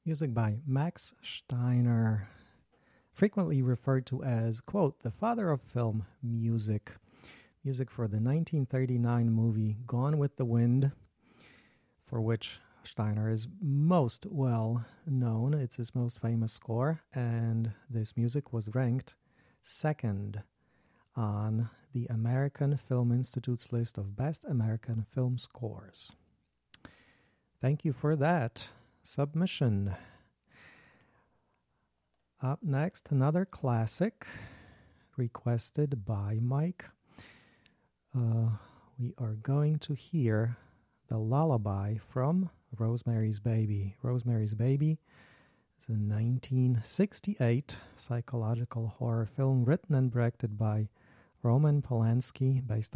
Music by Max Steiner, frequently referred to as, quote, the father of film music. Music for the 1939 movie Gone with the Wind, for which Steiner is most well known. It's his most famous score, and this music was ranked second on the American Film Institute's list of best American film scores. Thank you for that submission. Up next, another classic requested by Mike. We are going to hear the lullaby from Rosemary's Baby. Rosemary's Baby is a 1968 psychological horror film written and directed by Roman Polanski, based